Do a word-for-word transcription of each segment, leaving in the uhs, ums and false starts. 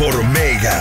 por Mega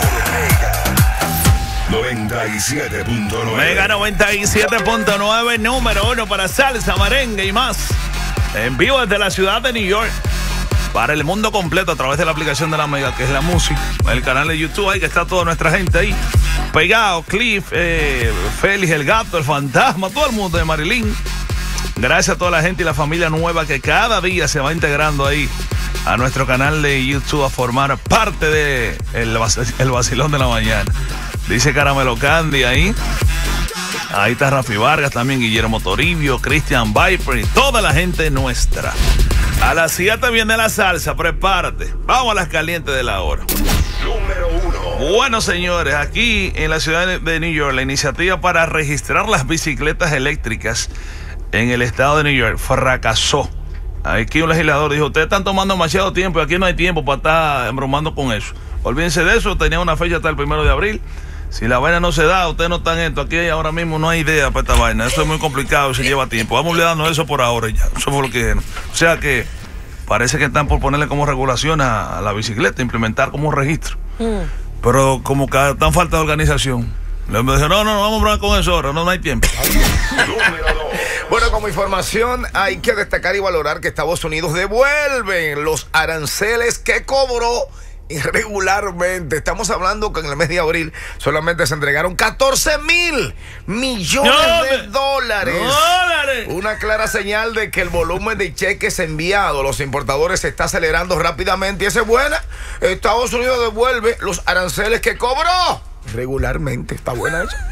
noventa y siete punto nueve. Mega noventa y siete punto nueve, número uno para salsa, merengue y más. En vivo desde la ciudad de New York. Para el mundo completo a través de la aplicación de la Mega, que es la música. El canal de YouTube, ahí que está toda nuestra gente ahí. Pegado, Cliff, eh, Félix, el gato, el fantasma, todo el mundo de Marilyn. Gracias a toda la gente y la familia nueva que cada día se va integrando ahí a nuestro canal de YouTube a formar parte de el, el vacilón de la mañana. Dice Caramelo Candy ahí. Ahí está Rafi Vargas, también Guillermo Toribio, Christian Viper y toda la gente nuestra. A las siete viene la salsa, prepárate. Vamos a las calientes de la hora. Número uno. Bueno, señores, aquí en la ciudad de New York, la iniciativa para registrar las bicicletas eléctricas en el estado de New York fracasó. Aquí un legislador dijo, ustedes están tomando demasiado tiempo y aquí no hay tiempo para estar embromando con eso. Olvídense de eso, tenía una fecha hasta el primero de abril. Si la vaina no se da, ustedes no están en esto. Aquí ahora mismo no hay idea para esta vaina. Eso es muy complicado y se lleva tiempo. Vamos olvidando eso por ahora y ya. Eso fue lo que dijeron. O sea que parece que están por ponerle como regulación a, a la bicicleta, implementar como un registro. Mm. Pero como que están falta de organización. Le dijeron, no, no, no, vamos a hablar con eso ahora. No, no hay tiempo. Bueno, como información hay que destacar y valorar que Estados Unidos devuelve los aranceles que cobró irregularmente. Estamos hablando que en el mes de abril solamente se entregaron catorce mil millones de dólares. dólares. Una clara señal de que el volumen de cheques enviados a los importadores se está acelerando rápidamente. Y esa es buena. Estados Unidos devuelve los aranceles que cobró regularmente. Está buena esa.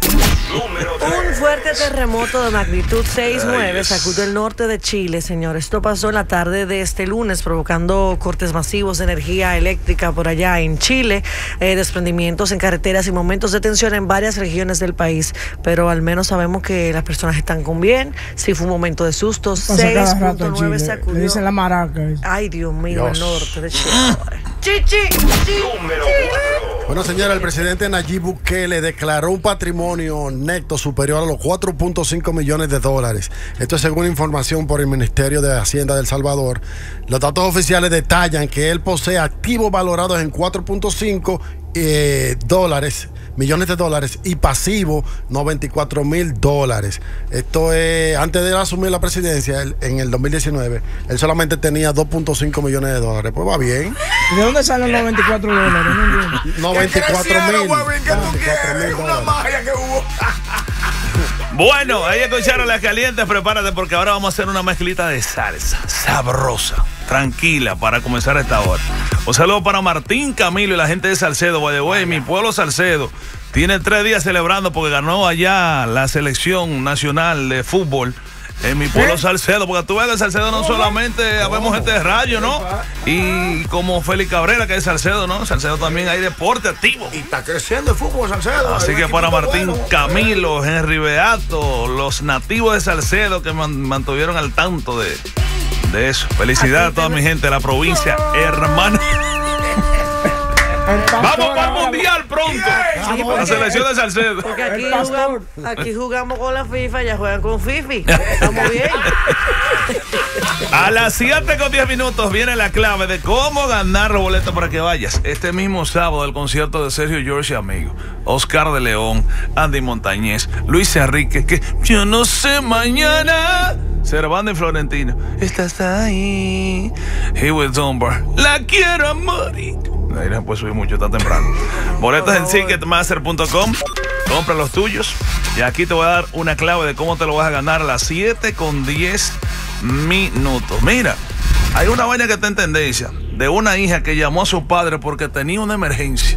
Un fuerte terremoto de magnitud seis nueve sacudió el norte de Chile, señor. Esto pasó en la tarde de este lunes, provocando cortes masivos de energía eléctrica por allá en Chile, eh, desprendimientos en carreteras y momentos de tensión en varias regiones del país. Pero al menos sabemos que las personas están con bien. Sí fue un momento de susto. seis punto nueve sacudió. Le dicen la maraca. Ay, Dios mío, Dios. el norte de Chile. Chichi, chichi. Bueno, señora, el presidente Nayib Bukele declaró un patrimonio neto superior a los cuatro punto cinco millones de dólares. Esto es según información por el Ministerio de Hacienda de El Salvador. Los datos oficiales detallan que él posee activos valorados en cuatro punto cinco eh, dólares, millones de dólares, y pasivo noventa y cuatro mil dólares. Esto es, antes de asumir la presidencia él, en el dos mil diecinueve, él solamente tenía dos punto cinco millones de dólares. Pues va bien. ¿Y de dónde salen los veinticuatro dólares? No entiendo. noventa y cuatro mil. Bueno, ahí escucharon las calientes. Prepárate porque ahora vamos a hacer una mezclita de salsa sabrosa, tranquila, para comenzar esta hora. Un saludo para Martín Camilo y la gente de Salcedo, by the way, mi pueblo Salcedo. Tiene tres días celebrando porque ganó allá la selección nacional de fútbol en mi pueblo ¿Eh? Salcedo, porque tú ves que en Salcedo no solamente habemos gente de radio, ¿no? Y como Félix Cabrera, que es Salcedo, ¿no? Salcedo también hay deporte activo. Y está creciendo el fútbol Salcedo. Así que para Martín bueno. Camilo, Henry Beato, los nativos de Salcedo que man, mantuvieron al tanto de, de eso. Felicidades a toda mi gente de la provincia, hermano. Vamos para el mundial pronto. Sí, la selección de Salcedo. Porque aquí jugamos, aquí jugamos con la FIFA, ya juegan con Fifi. Estamos bien. A las siete con diez minutos viene la clave de cómo ganar los boletos para que vayas este mismo sábado al concierto de Sergio George y amigo, Oscar de León, Andy Montañez, Luis Enrique, que yo no sé mañana. Servando y Florentino. Estás ahí. Hewitt Dunbar. La quiero a morir. Ahí no puede subir mucho, está temprano. Boletos en ticketmaster punto com. Compra los tuyos. Y aquí te voy a dar una clave de cómo te lo vas a ganar a las siete con diez minutos. Mira, hay una vaina que está en tendencia de una hija que llamó a su padre porque tenía una emergencia.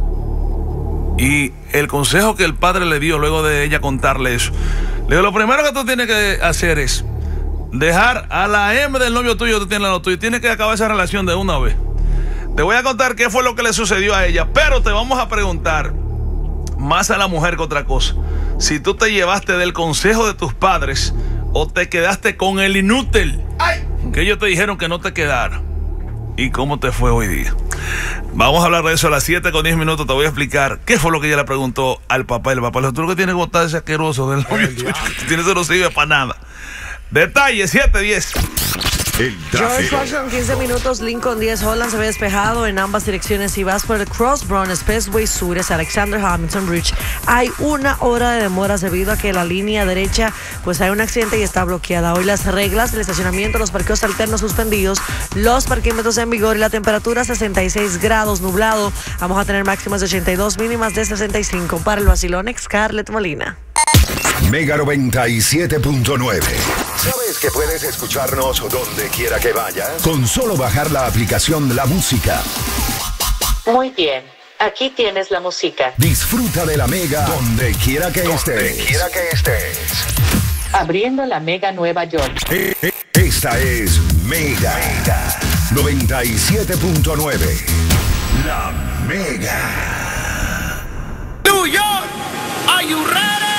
Y el consejo que el padre le dio luego de ella contarle eso, le digo, lo primero que tú tienes que hacer es dejar a la M del novio tuyo que tú tienes lo tuyo. Tienes que acabar esa relación de una vez. Te voy a contar qué fue lo que le sucedió a ella, pero te vamos a preguntar más a la mujer que otra cosa. Si tú te llevaste del consejo de tus padres o te quedaste con el inútil ¡Ay! Que ellos te dijeron que no te quedara. ¿Y cómo te fue hoy día? Vamos a hablar de eso a las siete con diez minutos. Te voy a explicar qué fue lo que ella le preguntó al papá. El papá le dijo, tú lo que tienes que botar ese asqueroso del novio tuyo. Tienes, eso no sirve para nada. Detalle, siete diez. El George tráfico. Washington, quince minutos, Lincoln diez, Holland se ve despejado en ambas direcciones. Si vas por el Cross Brown Expressway Sur, es Alexander Hamilton Bridge. Hay una hora de demoras debido a que la línea derecha, pues hay un accidente y está bloqueada. Hoy las reglas del estacionamiento, los parqueos alternos suspendidos, los parquímetros en vigor y la temperatura sesenta y seis grados, nublado. Vamos a tener máximas de ochenta y dos, mínimas de sesenta y cinco. Para el vacilón, Scarlett Molina. Mega noventa y siete punto nueve. ¿Sabes que puedes escucharnos donde quiera que vayas? Con solo bajar la aplicación La Música. Muy bien, aquí tienes la música. Disfruta de la Mega donde quiera que estés. Donde quiera que estés. Abriendo la Mega Nueva York. Eh, eh, Esta es Mega, Mega noventa y siete punto nueve. La Mega. New York, are you ready?